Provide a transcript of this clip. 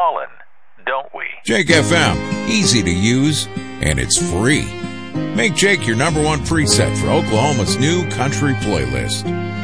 fallen, don't we? Jake FM, easy to use, and it's free. Make Jake your number one preset for Oklahoma's new country playlist.